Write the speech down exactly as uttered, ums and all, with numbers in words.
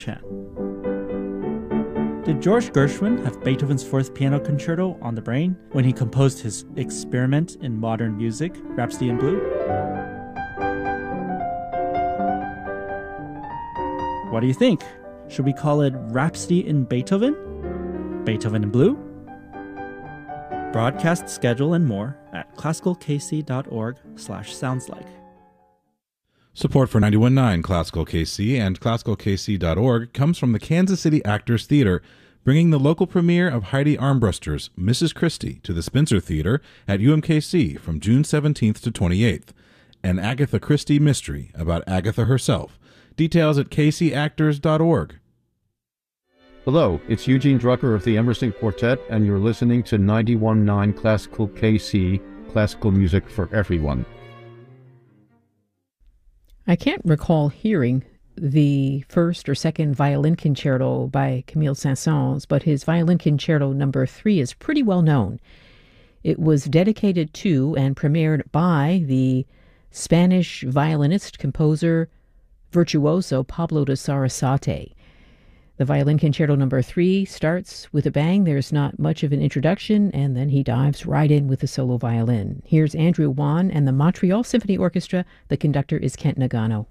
Chan. Did George Gershwin have Beethoven's Fourth Piano Concerto on the brain when he composed his experiment in modern music, Rhapsody in Blue? What do you think? Should we call it Rhapsody in Beethoven? Beethoven in Blue? Broadcast schedule and more at classicalkc.org slash soundslike. Support for ninety-one point nine Classical K C and classical k c dot org comes from the Kansas City Actors Theater, bringing the local premiere of Heidi Armbruster's Missus Christie to the Spencer Theater at U M K C from June seventeenth to twenty-eighth. An Agatha Christie mystery about Agatha herself. Details at k c actors dot org. Hello, it's Eugene Drucker of the Emerson Quartet, and you're listening to ninety-one point nine Classical K C, classical music for everyone. I can't recall hearing the first or second violin concerto by Camille Saint-Saëns, but his violin concerto number three is pretty well known. It was dedicated to and premiered by the Spanish violinist, composer, virtuoso Pablo de Sarasate. The violin concerto number three starts with a bang. There's not much of an introduction, and then he dives right in with the solo violin. Here's Andrew Wan and the Montreal Symphony Orchestra. The conductor is Kent Nagano.